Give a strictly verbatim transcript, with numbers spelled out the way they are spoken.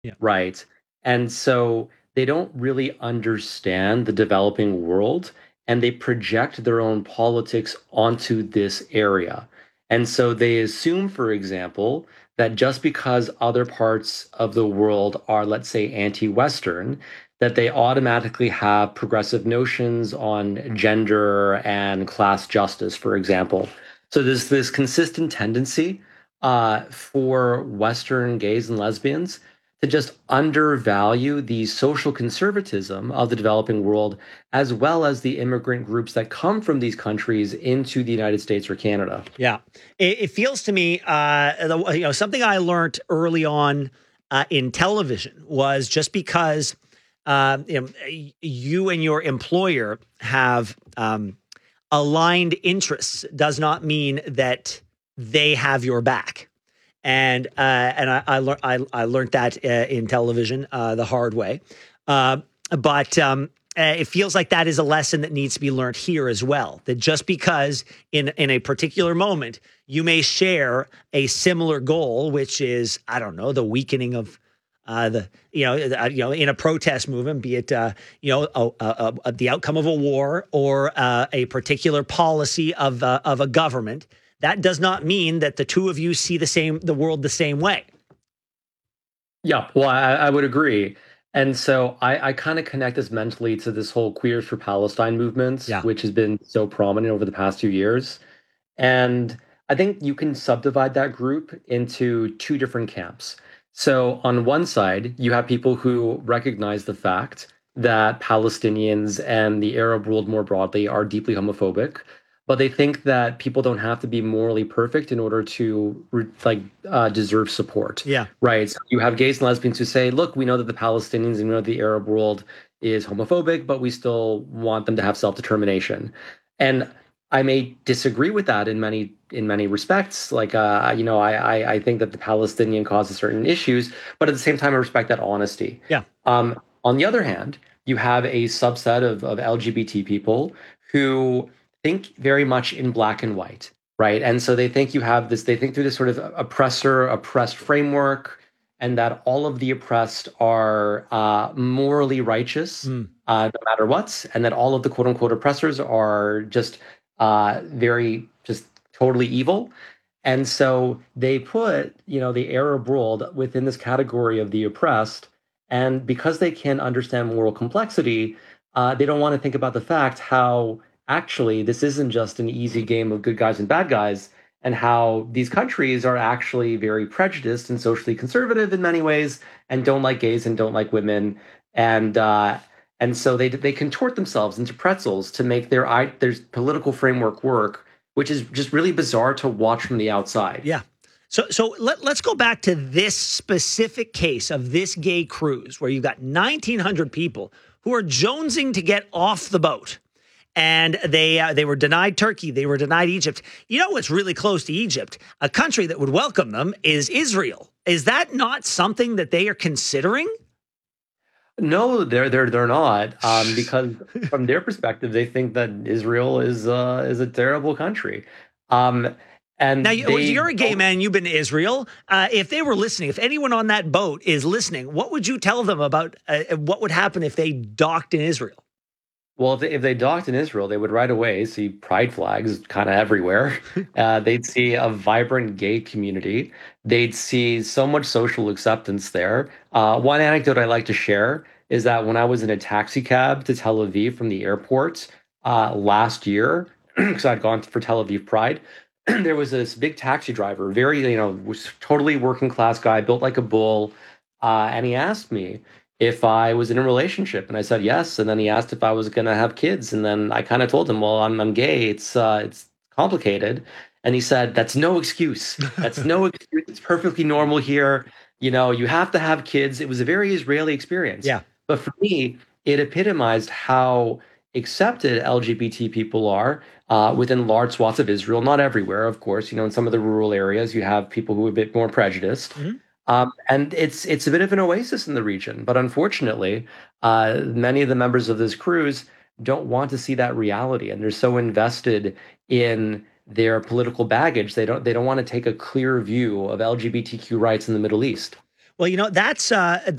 Yeah. right? And so they don't really understand the developing world and they project their own politics onto this area. And so they assume, for example, that just because other parts of the world are, let's say, anti-Western, that they automatically have progressive notions on gender and class justice, for example. So there's this consistent tendency uh, for Western gays and lesbians to just undervalue the social conservatism of the developing world, as well as the immigrant groups that come from these countries into the United States or Canada. Yeah, it, it feels to me, uh, the, you know, something I learned early on uh, in television was just because uh, you know, you and your employer have um, aligned interests does not mean that they have your back. And uh, and I I, lear- I I learned that uh, in television uh, the hard way. Uh, but um, uh, it feels like that is a lesson that needs to be learned here as well. That just because in in a particular moment you may share a similar goal, which is, I don't know, the weakening of uh, the you know uh, you know in a protest movement, be it uh, you know a, a, a, the outcome of a war or uh, a particular policy of uh, of a government. That does not mean that the two of you see the same the world the same way. Yeah, well, I, I would agree. And so I, I kind of connect this mentally to this whole Queers for Palestine movement, Yeah. which has been so prominent over the past few years. And I think you can subdivide that group into two different camps. So on one side, you have people who recognize the fact that Palestinians and the Arab world more broadly are deeply homophobic, but they think that people don't have to be morally perfect in order to like uh, deserve support, Yeah. right? So you have gays and lesbians who say, "Look, we know that the Palestinians and we know the Arab world is homophobic, but we still want them to have self-determination." And I may disagree with that in many in many respects. Like, uh, you know, I, I I think that the Palestinian causes certain issues, but at the same time, I respect that honesty. Yeah. Um, on the other hand, you have a subset of of L G B T people who think very much in black and white, right? And so they think you have this. They think through this sort of oppressor oppressed framework, and that all of the oppressed are uh, morally righteous, Mm. uh, no matter what, and that all of the quote unquote oppressors are just uh, very just totally evil. And so they put, you know, the Arab world within this category of the oppressed. And because they can't understand moral complexity, uh, they don't want to think about the fact how actually this isn't just an easy game of good guys and bad guys, and how these countries are actually very prejudiced and socially conservative in many ways, and don't like gays and don't like women, and uh, and so they they contort themselves into pretzels to make their their political framework work, which is just really bizarre to watch from the outside. Yeah. So so let, let's go back to this specific case of this gay cruise where you've got nineteen hundred people who are jonesing to get off the boat. And they uh, they were denied Turkey. They were denied Egypt. You know what's really close to Egypt? A country that would welcome them is Israel. Is that not something that they are considering? No, they're they're they're not, um, because from their perspective, they think that Israel is uh, is a terrible country, um, Now, and you- they you're a gay don't. man. You've been to Israel. Uh, if they were listening, if anyone on that boat is listening, what would you tell them about uh, what would happen if they docked in Israel? Well, if they, if they docked in Israel, they would right away see pride flags kind of everywhere. Uh, they'd see a vibrant gay community. They'd see so much social acceptance there. Uh, one anecdote I like to share is that when I was in a taxi cab to Tel Aviv from the airport uh, last year, because I'd gone for Tel Aviv Pride, there was this big taxi driver, very, you know, was totally working class guy, built like a bull, uh, and he asked me if I was in a relationship, and I said yes. And then he asked if I was going to have kids, and then I kind of told him, "Well, I'm I'm gay. It's uh, it's complicated." And he said, "That's no excuse. That's no excuse. It's perfectly normal here. You know, you have to have kids." It was a very Israeli experience, Yeah. but for me, it epitomized how accepted L G B T people are uh, within large swaths of Israel. Not everywhere, of course. You know, in some of the rural areas, you have people who are a bit more prejudiced. Mhm. Um, and it's it's a bit of an oasis in the region, but unfortunately, uh, many of the members of this cruise don't want to see that reality, and they're so invested in their political baggage, they don't they don't want to take a clear view of L G B T Q rights in the Middle East. Well, you know, that's uh,